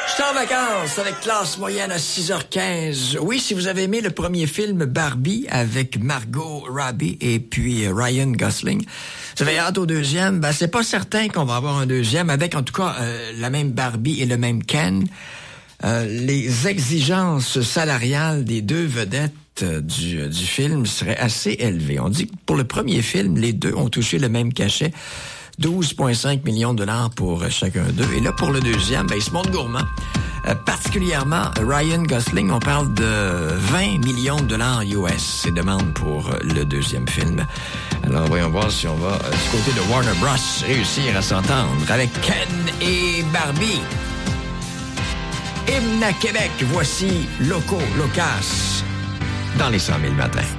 Je suis en vacances avec classe moyenne à 6h15. Oui, si vous avez aimé le premier film Barbie avec Margot Robbie et puis Ryan Gosling, vous avez hâte au deuxième, c'est pas certain qu'on va avoir un deuxième avec en tout cas la même Barbie et le même Ken. Les exigences salariales des deux vedettes du film seraient assez élevées. On dit que pour le premier film, les deux ont touché le même cachet. 12,5 millions de dollars pour chacun d'eux. Et là, pour le deuxième, ils se montrent gourmands. Particulièrement Ryan Gosling, on parle de 20 millions de dollars US, ses demandes pour le deuxième film. Alors, voyons voir si on va, du côté de Warner Bros., réussir à s'entendre avec Ken et Barbie. Hymne à Québec, voici Loco Locas dans les 100 000 matins.